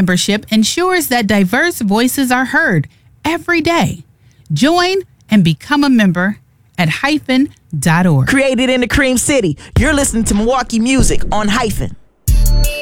membership ensures that diverse voices are heard every day. Join and become a member at hyphen.org. Created in the Cream City. You're listening to Milwaukee Music on Hyphen.